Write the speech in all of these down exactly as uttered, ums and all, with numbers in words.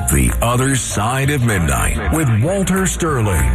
The Other Side of Midnight with Walter Sterling.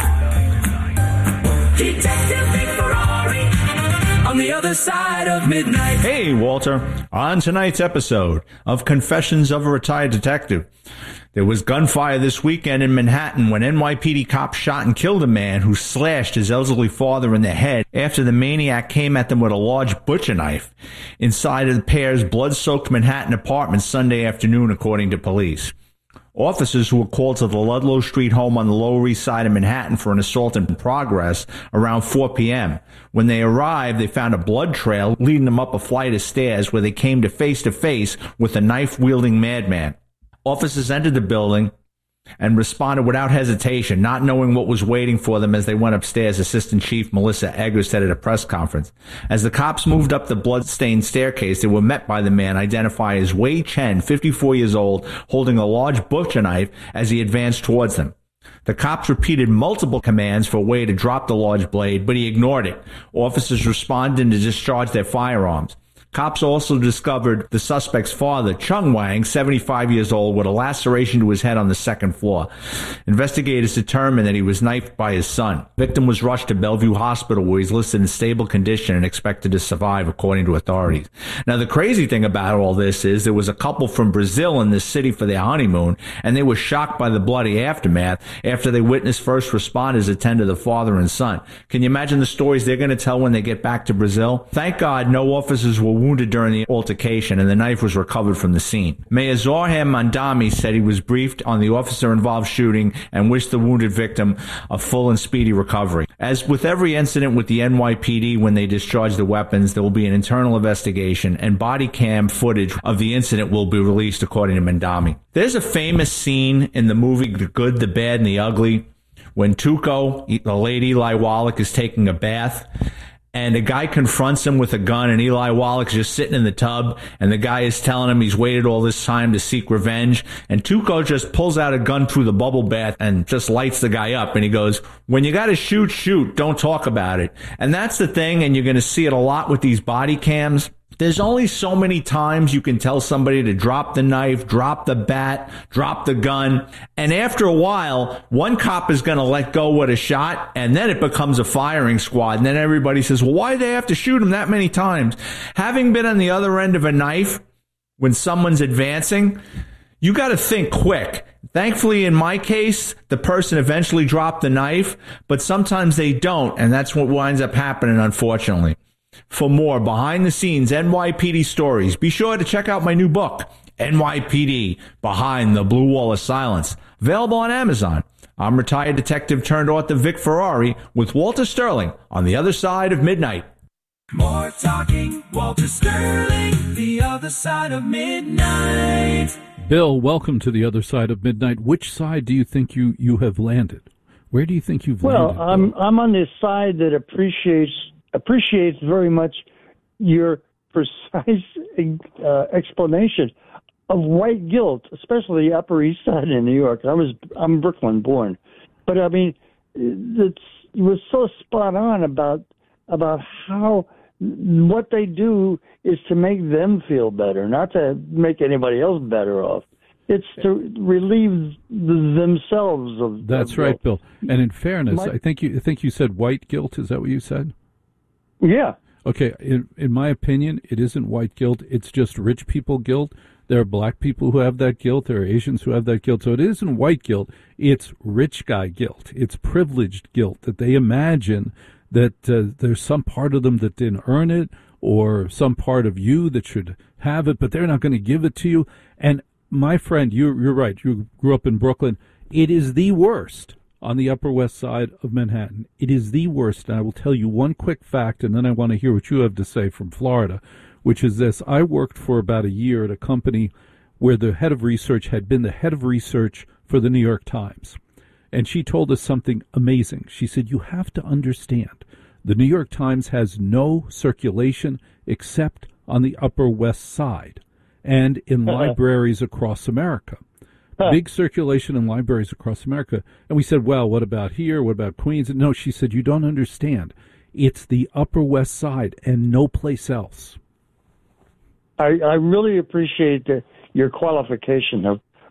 Detective Nick Ferrari on the Other Side of Midnight. Hey, Walter. On tonight's episode of Confessions of a Retired Detective, there was gunfire this weekend in Manhattan when N Y P D cops shot and killed a man who slashed his elderly father in the head after the maniac came at them with a large butcher knife inside of the pair's blood-soaked Manhattan apartment Sunday afternoon, according to police. Officers who were called to the Ludlow Street home on the Lower East Side of Manhattan for an assault in progress around four p.m. When they arrived, they found a blood trail leading them up a flight of stairs where they came to face-to-face with a knife-wielding madman. Officers entered the building and responded without hesitation, not knowing what was waiting for them as they went upstairs, Assistant Chief Melissa Eggers said at a press conference. As the cops moved up the blood-stained staircase, they were met by the man identified as Wei Chen, fifty-four years old, holding a large butcher knife as he advanced towards them. The cops repeated multiple commands for Wei to drop the large blade, but he ignored it. Officers responded to discharge their firearms. Cops also discovered the suspect's father, Chung Wang, seventy-five years old, with a laceration to his head on the second floor. Investigators determined that he was knifed by his son. The victim was rushed to Bellevue Hospital, where he's listed in stable condition and expected to survive, according to authorities. Now, the crazy thing about all this is there was a couple from Brazil in this city for their honeymoon, and they were shocked by the bloody aftermath after they witnessed first responders attend to the father and son. Can you imagine the stories they're going to tell when they get back to Brazil? Thank God no officers were wounded during the altercation, and the knife was recovered from the scene. Mayor Zoran Mandami said he was briefed on the officer-involved shooting and wished the wounded victim a full and speedy recovery. As with every incident with the N Y P D when they discharge the weapons, there will be an internal investigation, and body cam footage of the incident will be released, according to Mandami. There's a famous scene in the movie The Good, the Bad, and the Ugly when Tuco, the late Eli Wallach, is taking a bath, and a guy confronts him with a gun, and Eli Wallach's just sitting in the tub, and the guy is telling him he's waited all this time to seek revenge, and Tuco just pulls out a gun through the bubble bath and just lights the guy up, and he goes, when you gotta shoot, shoot, don't talk about it. And that's the thing, and you're gonna see it a lot with these body cams. There's only so many times you can tell somebody to drop the knife, drop the bat, drop the gun. And after a while, one cop is going to let go with a shot, and then it becomes a firing squad. And then everybody says, well, why do they have to shoot him that many times? Having been on the other end of a knife when someone's advancing, you got to think quick. Thankfully, in my case, the person eventually dropped the knife, but sometimes they don't, and that's what winds up happening, unfortunately. For more behind-the-scenes N Y P D stories, be sure to check out my new book, N Y P D, Behind the Blue Wall of Silence, available on Amazon. I'm retired detective turned author Vic Ferrari with Walter Sterling on the Other Side of Midnight. More talking, Walter Sterling, the Other Side of Midnight. Bill, welcome to the Other Side of Midnight. Which side do you think you, you have landed? Where do you think you've well, landed? Well, I'm I'm on the side that appreciates appreciates very much your precise uh, explanation of white guilt, especially the Upper East Side in New York. I was I'm Brooklyn born, but I mean, it's, it was so spot on about about how what they do is to make them feel better, not to make anybody else better off. It's to relieve the, themselves of. That's of right, guilt. Bill. And in fairness, My, I think you I think you said white guilt. Is that what you said? Yeah. Okay. In, in my opinion, it isn't white guilt. It's just rich people guilt. There are black people who have that guilt. There are Asians who have that guilt. So it isn't white guilt. It's rich guy guilt. It's privileged guilt that they imagine that uh, there's some part of them that didn't earn it, or some part of you that should have it, but they're not going to give it to you. And my friend, you're, you're right. You grew up in Brooklyn. It is the worst on the Upper West Side of Manhattan. It is the worst. And I will tell you one quick fact, and then I want to hear what you have to say from Florida, which is this. I worked for about a year at a company where the head of research had been the head of research for the New York Times. And she told us something amazing. She said, you have to understand, the New York Times has no circulation except on the Upper West Side and in libraries across America. Big circulation in libraries across America. And we said, well, what about here? What about Queens? No, she said, you don't understand. It's the Upper West Side and no place else. I, I really appreciate the, your qualification of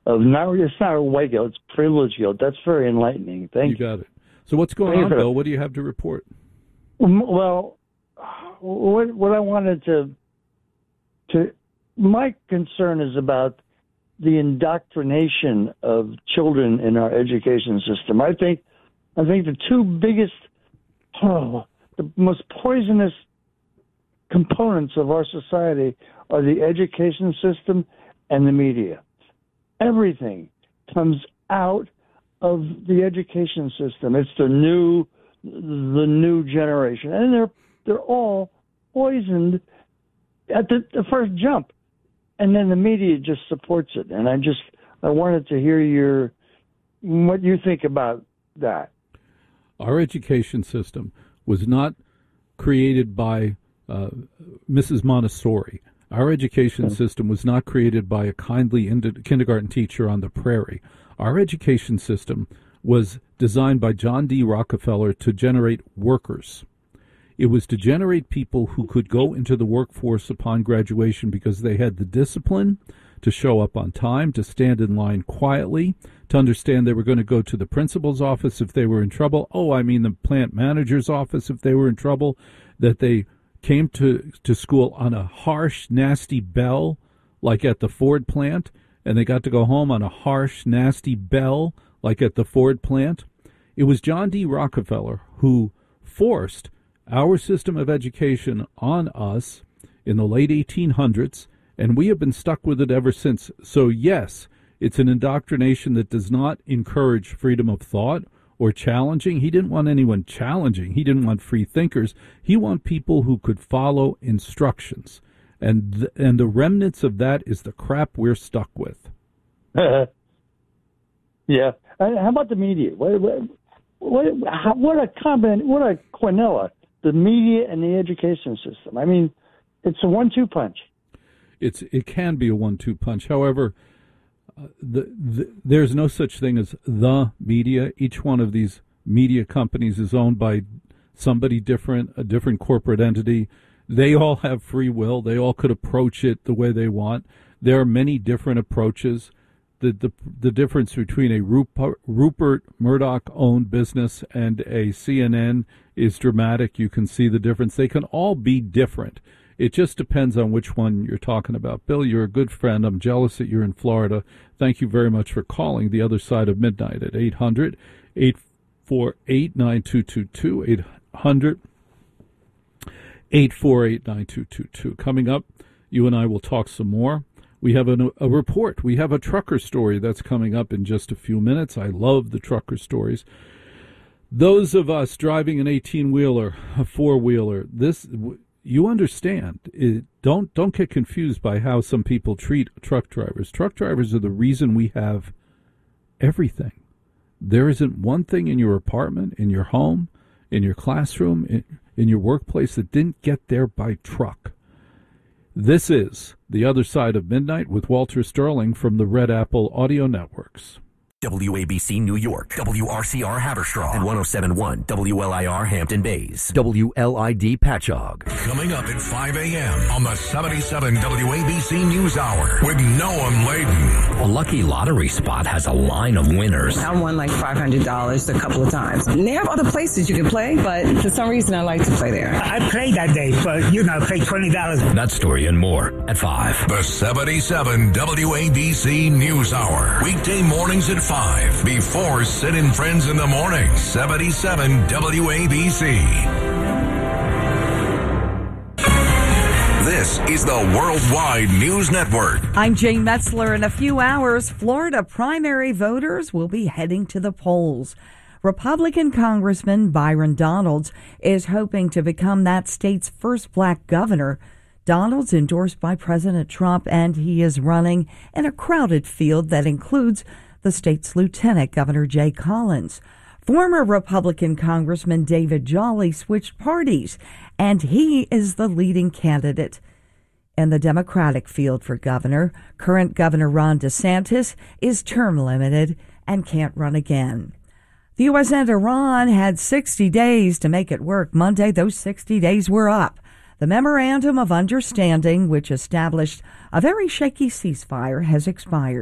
of not, it's not a white guilt, it's privilege guilt. That's very enlightening. Thank you. You got it. So what's going Thank on, you. Bill? What do you have to report? Well, what, what I wanted to, to, my concern is about the indoctrination of children in our education system. I think, I think the two biggest, oh, the most poisonous components of our society are the education system and the media. Everything comes out of the education system. It's the new, the new generation, and they're they're all poisoned at the, the first jump, and then the media just supports it. And I just I wanted to hear your what you think about that. Our education system was not created by uh, Missus Montessori. Our education system was not created by a kindly ind- kindergarten teacher on the prairie. Our education system was designed by John D. Rockefeller to generate workers. It was to generate people who could go into the workforce upon graduation because they had the discipline to show up on time, to stand in line quietly, to understand they were going to go to the principal's office if they were in trouble. Oh, I mean the plant manager's office if they were in trouble, that they came to, to school on a harsh, nasty bell, like at the Ford plant, and they got to go home on a harsh, nasty bell, like at the Ford plant. It was John D. Rockefeller who forced our system of education on us in the late eighteen hundreds, and we have been stuck with it ever since. So, yes, it's an indoctrination that does not encourage freedom of thought or challenging. He didn't want anyone challenging. He didn't want free thinkers. He wanted people who could follow instructions. And th- and the remnants of that is the crap we're stuck with. Yeah. Uh, how about the media? What, what, what, how, what a combin, what a quinella, the media and the education system. I mean, it's a one two punch. It's It can be a one two punch. However, uh, the, the, there's no such thing as the media. Each one of these media companies is owned by somebody different, a different corporate entity. They all have free will. They all could approach it the way they want. There are many different approaches. The the, the difference between a Rupert, Rupert Murdoch-owned business and a C N N is dramatic. You can see the difference. They can all be different. It just depends on which one you're talking about. Bill, you're a good friend. I'm jealous that you're in Florida. Thank you very much for calling The Other Side of Midnight at eight hundred, eight four eight, nine two two two, eight hundred, eight four eight, nine two two two. Coming up, you and I will talk some more. We have a, a report. We have a trucker story that's coming up in just a few minutes. I love the trucker stories. Those of us driving an eighteen-wheeler, a four-wheeler, this... You understand. It, don't don't get confused by how some people treat truck drivers. Truck drivers are the reason we have everything. There isn't one thing in your apartment, in your home, in your classroom, in, in your workplace that didn't get there by truck. This is The Other Side of Midnight with Walter Sterling from the Red Apple Audio Networks. W A B C New York, W R C R Haverstraw, and one oh seven point one W L I R Hampton Bays, W L I D Patchogue. Coming up at five a.m. on the seventy-seven W A B C News Hour with Noam Laden. A lucky lottery spot has a line of winners. I won like five hundred dollars a couple of times. And they have other places you can play, but for some reason I like to play there. I played that day, but, you know, paid twenty dollars. That story and more at five. The seventy-seven W A B C News Hour. Weekday mornings at five. Before Sid and Friends in the Morning. seventy-seven W A B C. This is the Worldwide News Network. I'm Jane Metzler. In a few hours, Florida primary voters will be heading to the polls. Republican Congressman Byron Donalds is hoping to become that state's first black governor. Donalds endorsed by President Trump, and he is running in a crowded field that includes the state's Lieutenant Governor Jay Collins. Former Republican Congressman David Jolly switched parties, and he is the leading candidate. In the Democratic field for governor, current Governor Ron DeSantis is term limited and can't run again. The U S and Iran had sixty days to make it work. Monday, those sixty days were up. The Memorandum of Understanding, which established a very shaky ceasefire, has expired,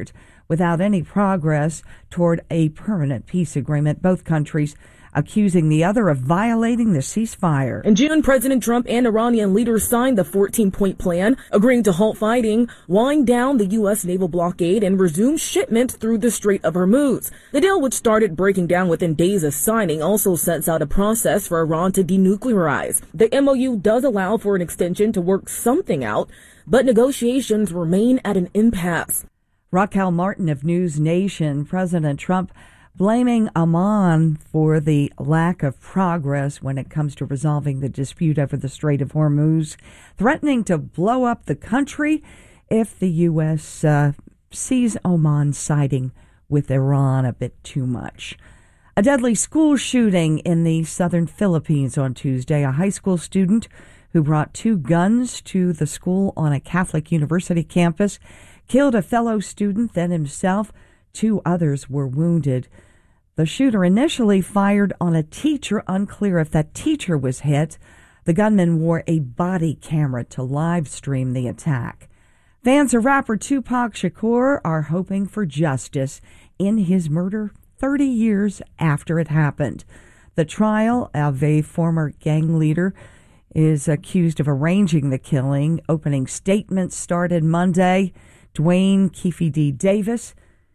without any progress toward a permanent peace agreement. Both countries accusing the other of violating the ceasefire. In June, President Trump and Iranian leaders signed the fourteen-point plan, agreeing to halt fighting, wind down the U S naval blockade, and resume shipments through the Strait of Hormuz. The deal, which started breaking down within days of signing, also sets out a process for Iran to denuclearize. The M O U does allow for an extension to work something out, but negotiations remain at an impasse. Raquel Martin of News Nation. President Trump blaming Oman for the lack of progress when it comes to resolving the dispute over the Strait of Hormuz, threatening to blow up the country if the U S uh, sees Oman siding with Iran a bit too much. A deadly school shooting in the southern Philippines on Tuesday. A high school student who brought two guns to the school on a Catholic university campus killed a fellow student, then himself. Two others were wounded. The shooter initially fired on a teacher. Unclear if that teacher was hit. The gunman wore a body camera to live stream the attack. Fans of rapper Tupac Shakur are hoping for justice in his murder thirty years after it happened. The trial of a former gang leader is accused of arranging the killing. Opening statements started Monday. Dwayne Keefe D. Davis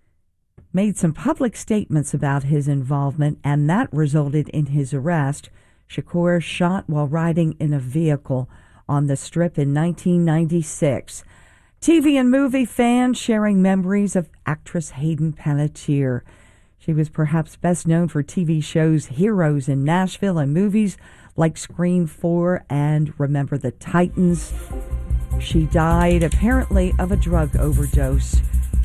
made some public statements about his involvement, and that resulted in his arrest. Shakur shot while riding in a vehicle on the Strip in nineteen ninety-six. T V and movie fans sharing memories of actress Hayden Panettiere. She was perhaps best known for T V shows Heroes in Nashville and movies like Scream four and Remember the Titans. She died apparently of a drug overdose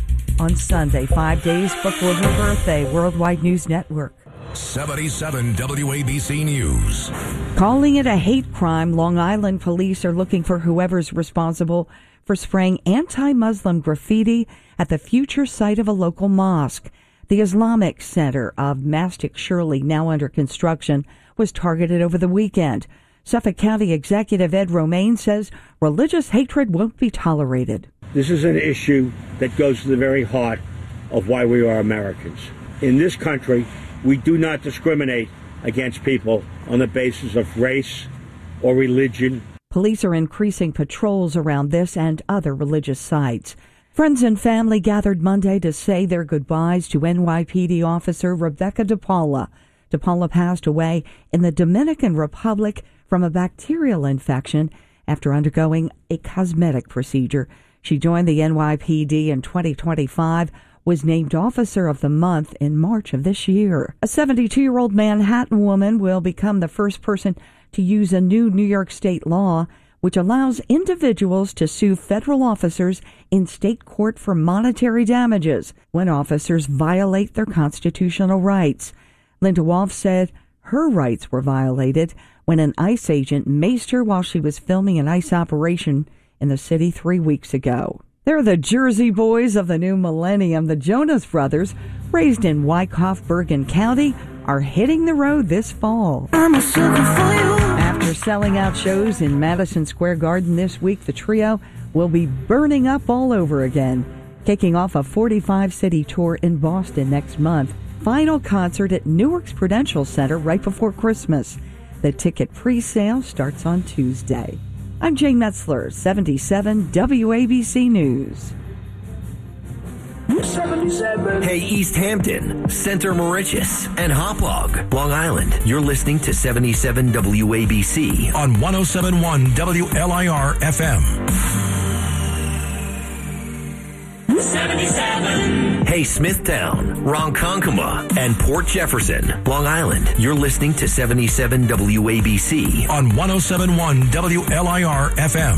on Sunday, five days before her birthday. Worldwide News Network. seventy-seven W A B C News. Calling it a hate crime, Long Island police are looking for whoever's responsible for spraying anti-Muslim graffiti at the future site of a local mosque. The Islamic Center of Mastic Shirley, now under construction, was targeted over the weekend. Suffolk County Executive Ed Romaine says religious hatred won't be tolerated. This is an issue that goes to the very heart of why we are Americans. In this country, we do not discriminate against people on the basis of race or religion. Police are increasing patrols around this and other religious sites. Friends and family gathered Monday to say their goodbyes to N Y P D officer Rebecca DePaula. DePaula passed away in the Dominican Republic from a bacterial infection after undergoing a cosmetic procedure. She joined the N Y P D in twenty twenty-five, was named Officer of the Month in March of this year. A seventy-two-year-old Manhattan woman will become the first person to use a new New York state law which allows individuals to sue federal officers in state court for monetary damages when officers violate their constitutional rights. Linda Wolf said her rights were violated when an ICE agent maced her while she was filming an ICE operation in the city three weeks ago. They're the Jersey boys of the new millennium. The Jonas Brothers, raised in Wyckoff, Bergen County, are hitting the road this fall. I'm a sucker for you. After selling out shows in Madison Square Garden this week, the trio will be burning up all over again, kicking off a forty-five city tour in Boston next month. Final concert at Newark's Prudential Center right before Christmas. The ticket pre-sale starts on Tuesday. I'm Jane Metzler, seventy-seven W A B C News. seventy-seven. Hey, East Hampton, Center Mauritius, and Hauppauge, Long Island. You're listening to seventy-seven W A B C on one oh seven point one W L I R F M. seventy-seven. Hey, Smithtown, Ronkonkoma, and Port Jefferson, Long Island. You're listening to seventy-seven W A B C on one oh seven point one W L I R F M.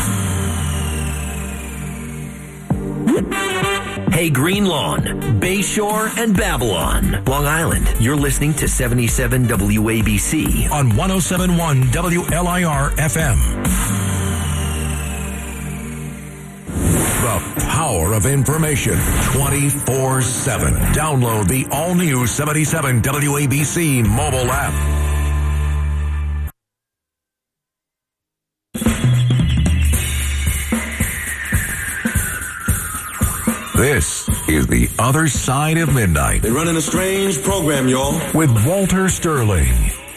Hey, Green Lawn, Bayshore, and Babylon, Long Island. You're listening to seventy-seven W A B C on one oh seven point one W L I R F M. The power of information twenty-four seven. Download the all-new seventy-seven W A B C mobile app. This is The Other Side of Midnight. They're running a strange program, y'all. With Walter Sterling.